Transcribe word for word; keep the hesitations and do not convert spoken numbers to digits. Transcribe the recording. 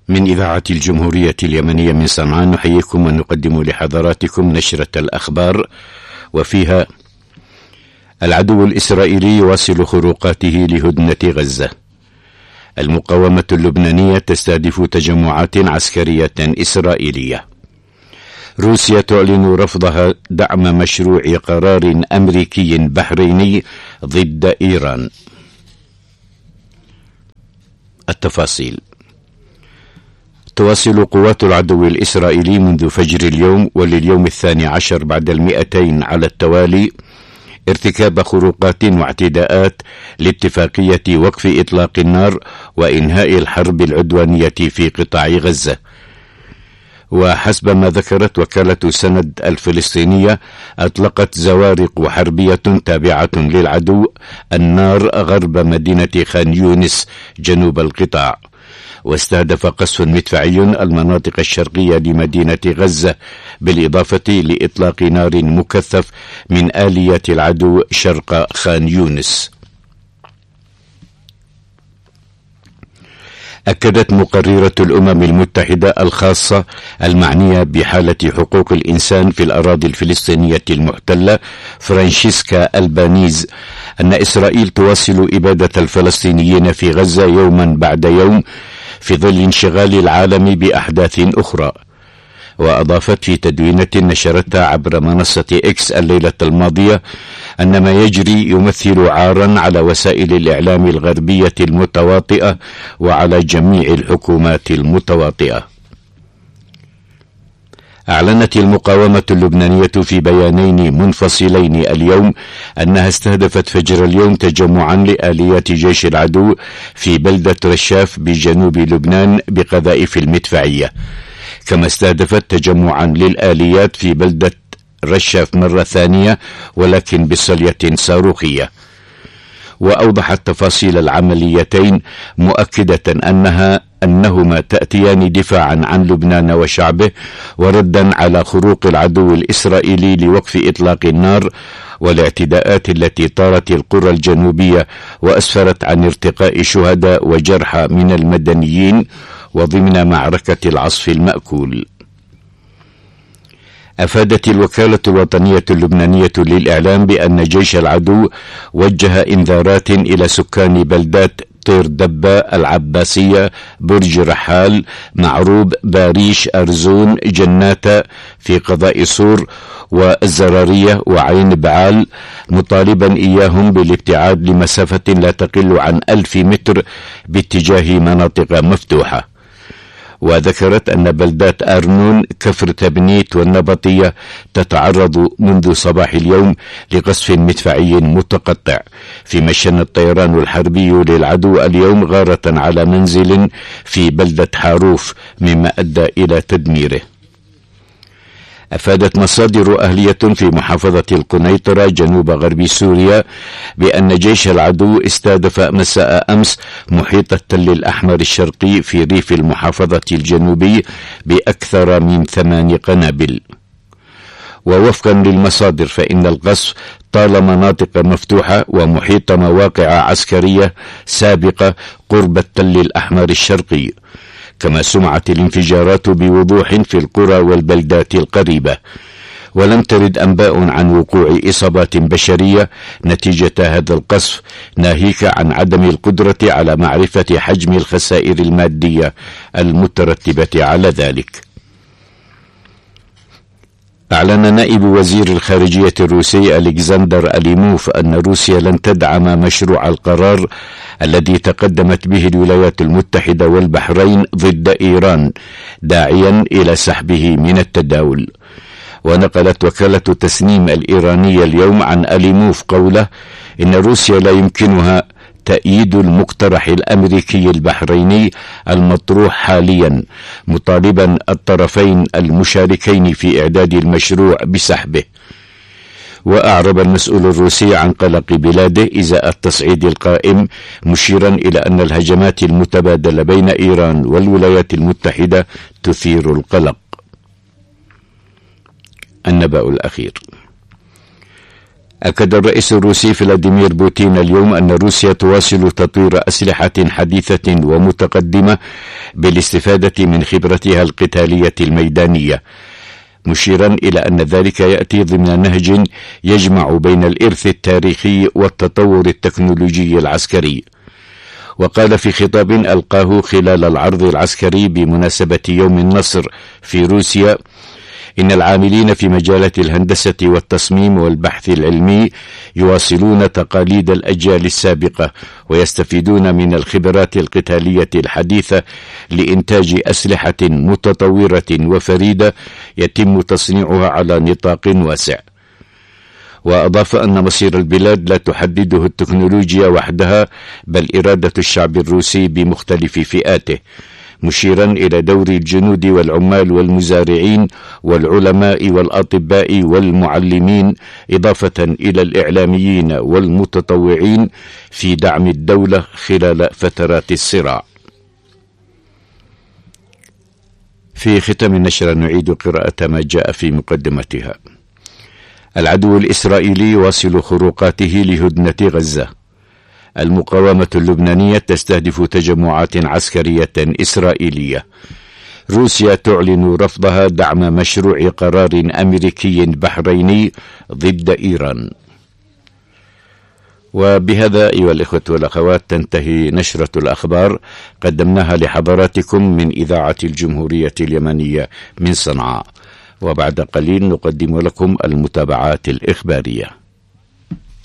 من إذاعة الجمهورية اليمنية من صنعاء نحييكم ونقدم لحضراتكم نشرة الأخبار، وفيها: العدو الإسرائيلي يواصل خروقاته لهدنة غزة. المقاومة اللبنانية تستهدف تجمعات عسكرية إسرائيلية. روسيا تعلن رفضها دعم مشروع قرار أمريكي بحريني ضد إيران. التفاصيل: تواصل قوات العدو الإسرائيلي منذ فجر اليوم ولليوم الثاني عشر بعد المئتين على التوالي ارتكاب خروقات واعتداءات لاتفاقية وقف إطلاق النار وإنهاء الحرب العدوانية في قطاع غزة. وحسب ما ذكرت وكالة سند الفلسطينية، أطلقت زوارق حربية تابعة للعدو النار غرب مدينة خان يونس جنوب القطاع، واستهدف قصف مدفعي المناطق الشرقية لمدينة غزة، بالإضافة لإطلاق نار مكثف من آلية العدو شرق خان يونس. أكدت مقررة الأمم المتحدة الخاصة المعنية بحالة حقوق الإنسان في الأراضي الفلسطينية المحتلة فرانشيسكا ألبانيز أن إسرائيل تواصل إبادة الفلسطينيين في غزة يوما بعد يوم في ظل انشغال العالم بأحداث أخرى. وأضافت في تدوينة نشرتها عبر منصة إكس الليلة الماضية أن ما يجري يمثل عارا على وسائل الإعلام الغربية المتواطئة وعلى جميع الحكومات المتواطئة. أعلنت المقاومة اللبنانية في بيانين منفصلين اليوم أنها استهدفت فجر اليوم تجمعا لآليات جيش العدو في بلدة رشاف بجنوب لبنان بقذائف المدفعية، كما استهدفت تجمعا للآليات في بلدة رشاف مرة ثانية ولكن بصلية صاروخية. وأوضحت تفاصيل العمليتين مؤكدة أنها أنهما تأتيان دفاعا عن لبنان وشعبه وردا على خروق العدو الإسرائيلي لوقف إطلاق النار والاعتداءات التي طارت القرى الجنوبية وأسفرت عن ارتقاء شهداء وجرحى من المدنيين وضمن معركة العصف المأكول. أفادت الوكالة الوطنية اللبنانية للإعلام بأن جيش العدو وجه إنذارات إلى سكان بلدات طير دبة، العباسية، برج رحال، معروب، باريش، أرزون، جناتة في قضاء صور والزرارية وعين بعال، مطالبا إياهم بالابتعاد لمسافة لا تقل عن ألف متر باتجاه مناطق مفتوحة. وذكرت أن بلدات أرنون، كفر تبنيت والنبطية تتعرض منذ صباح اليوم لقصف مدفعي متقطع، فيما شن الطيران الحربي للعدو اليوم غارة على منزل في بلدة حاروف مما أدى إلى تدميره. أفادت مصادر أهلية في محافظة القنيطرة جنوب غرب سوريا بأن جيش العدو استهدف مساء أمس محيط التل الأحمر الشرقي في ريف المحافظة الجنوبي بأكثر من ثمان قنابل. ووفقا للمصادر فإن القصف طال مناطق مفتوحة ومحيط مواقع عسكرية سابقة قرب التل الأحمر الشرقي، كما سمعت الانفجارات بوضوح في القرى والبلدات القريبة. ولم ترد أنباء عن وقوع إصابات بشرية نتيجة هذا القصف، ناهيك عن عدم القدرة على معرفة حجم الخسائر المادية المترتبة على ذلك. أعلن نائب وزير الخارجية الروسي ألكسندر أليموف أن روسيا لن تدعم مشروع القرار الذي تقدمت به الولايات المتحدة والبحرين ضد إيران، داعيا إلى سحبه من التداول. ونقلت وكالة تسنيم الإيرانية اليوم عن أليموف قوله إن روسيا لا يمكنها تأييد المقترح الأمريكي البحريني المطروح حاليا، مطالبا الطرفين المشاركين في إعداد المشروع بسحبه. وأعرب المسؤول الروسي عن قلق بلاده إزاء التصعيد القائم، مشيرا إلى أن الهجمات المتبادلة بين إيران والولايات المتحدة تثير القلق. النبأ الأخير: أكد الرئيس الروسي فلاديمير بوتين اليوم أن روسيا تواصل تطوير أسلحة حديثة ومتقدمة بالاستفادة من خبرتها القتالية الميدانية، مشيرا إلى أن ذلك يأتي ضمن نهج يجمع بين الإرث التاريخي والتطور التكنولوجي العسكري. وقال في خطاب ألقاه خلال العرض العسكري بمناسبة يوم النصر في روسيا إن العاملين في مجالات الهندسة والتصميم والبحث العلمي يواصلون تقاليد الأجيال السابقة ويستفيدون من الخبرات القتالية الحديثة لإنتاج أسلحة متطورة وفريدة يتم تصنيعها على نطاق واسع. وأضاف أن مصير البلاد لا تحدده التكنولوجيا وحدها بل إرادة الشعب الروسي بمختلف فئاته، مشيرا إلى دور الجنود والعمال والمزارعين والعلماء والأطباء والمعلمين، إضافة إلى الإعلاميين والمتطوعين في دعم الدولة خلال فترات الصراع. في ختام النشرة نعيد قراءة ما جاء في مقدمتها. العدو الإسرائيلي يواصل خروقاته لهدنة غزة. المقاومة اللبنانية تستهدف تجمعات عسكرية إسرائيلية. روسيا تعلن رفضها دعم مشروع قرار أمريكي بحريني ضد إيران. وبهذا أيها الإخوة والأخوات تنتهي نشرة الأخبار قدمناها لحضراتكم من إذاعة الجمهورية اليمنية من صنعاء، وبعد قليل نقدم لكم المتابعات الإخبارية.